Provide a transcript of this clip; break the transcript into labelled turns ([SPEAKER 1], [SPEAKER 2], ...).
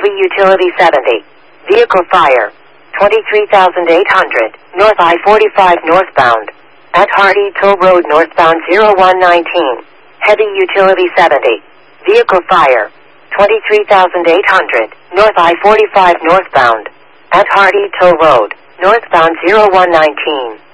[SPEAKER 1] Heavy Utility 70. Vehicle fire. 23,800. North I-45 northbound. At Hardy Toll Road northbound 0119. Heavy Utility 70. Vehicle fire. 23,800. North I-45 northbound. At Hardy Toll Road northbound 0119.